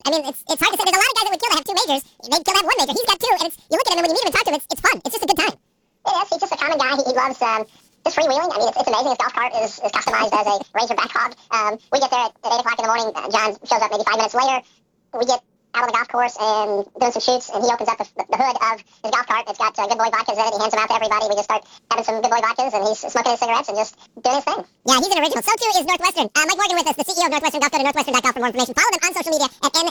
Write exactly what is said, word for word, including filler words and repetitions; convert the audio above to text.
I mean, it's it's hard to say. There's a lot of guys that would kill to have two majors. They'd kill to have one major. He's got two, and it's you look at him, and when you meet him and talk to him, it's, it's fun. It's just a good time. It is. He's just a common guy. He, he loves um, just freewheeling. I mean, it's, it's amazing. His golf cart is, is customized as a Razor back hog. Um, we get there at, at eight o'clock in the morning. Uh, John shows up maybe five minutes later. We get out on the golf course and doing some shoots, and he opens up the, the hood of his golf cart. It's got uh, Good Boy vodkas in it. He hands them out to everybody. We just start having some Good Boy vodkas, and he's smoking his cigarettes and just doing his thing. Yeah, he's an original. So too is Northwestern. Uh, Mike Morgan with us, the C E O of Northwestern Golf. Go to northwestern dot golf for more information. Follow them on social media at N